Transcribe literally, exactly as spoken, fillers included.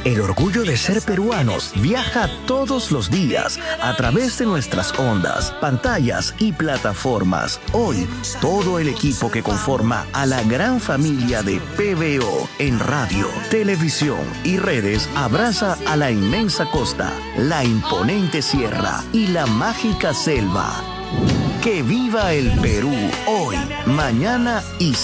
El orgullo de ser peruanos viaja todos los días a través de nuestras ondas, pantallas y plataformas. Hoy, todo el equipo que conforma a la gran familia de P B O en radio, televisión y redes abraza a la inmensa costa, la imponente sierra y la mágica selva. ¡Que viva el Perú hoy, mañana y